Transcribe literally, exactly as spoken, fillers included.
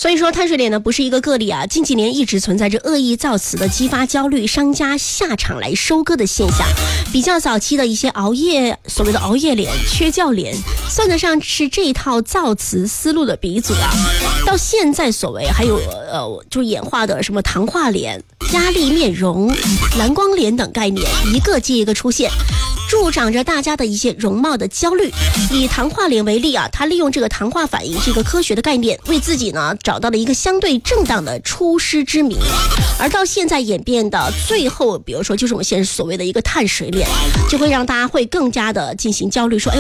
所以说碳水脸呢不是一个个例啊，近几年一直存在着恶意造词的激发焦虑，商家下场来收割的现象。比较早期的一些熬夜，所谓的熬夜脸、缺觉脸，算得上是这一套造词思路的鼻祖啊。到现在所谓还有呃，就演化的什么糖化脸、压力面容、蓝光脸等概念，一个接一个出现，助长着大家的一些容貌的焦虑。以糖化脸为例啊，它利用这个糖化反应这个科学的概念，为自己呢找到了一个相对正当的出师之名。而到现在演变的最后，比如说就是我们现在所谓的一个碳水脸，就会让大家会更加的进行焦虑，说哎